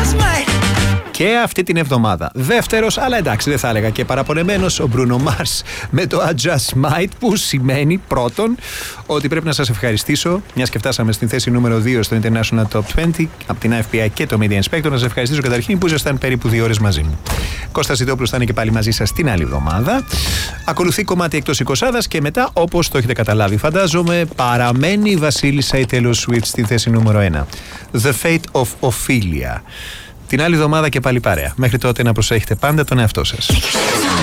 Και αυτή την εβδομάδα. Δεύτερος, αλλά εντάξει, δεν θα έλεγα και παραπονεμένος, ο Bruno Mars με το I Just Might, που σημαίνει πρώτον ότι πρέπει να σας ευχαριστήσω, μιας και φτάσαμε στην θέση νούμερο 2 στο International Top 20 από την FBI και το Media Inspector. Να σας ευχαριστήσω καταρχήν που ήσασταν περίπου 2 ώρες μαζί μου. Κώστας Ζητόπουλος θα είναι και πάλι μαζί σας την άλλη εβδομάδα. Ακολουθεί κομμάτι εκτός 20 και μετά, όπως το έχετε καταλάβει, φαντάζομαι, παραμένει η Βασίλισσα η Taylor Swift στη θέση νούμερο 1. The Fate of Ophelia. Την άλλη εβδομάδα και πάλι παρέα. Μέχρι τότε να προσέχετε πάντα τον εαυτό σας.